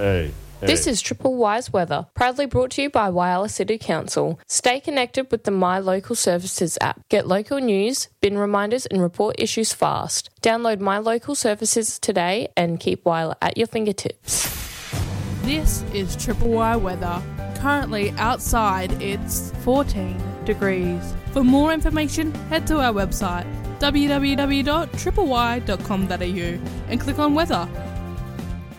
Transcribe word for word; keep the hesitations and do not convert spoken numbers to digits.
Hey. This is Triple Wise Weather, proudly brought to you by Whyalla City Council. Stay connected with the My Local Services app. Get local news, bin reminders and report issues fast. Download My Local Services today and keep Whyalla at your fingertips. This is Triple Y Weather. Currently outside it's fourteen degrees. For more information, head to our website w w w dot triple y dot com dot a u and click on weather.